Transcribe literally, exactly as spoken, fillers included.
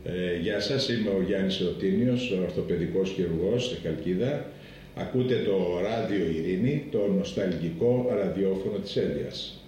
Ε, γεια σας, είμαι ο Γιάννης Ρωτίνιος, ορθοπαιδικός χειρουργός στη Χαλκίδα. Ακούτε το Ράδιο Ειρήνη, το νοσταλγικό ραδιόφωνο της Ένδειας.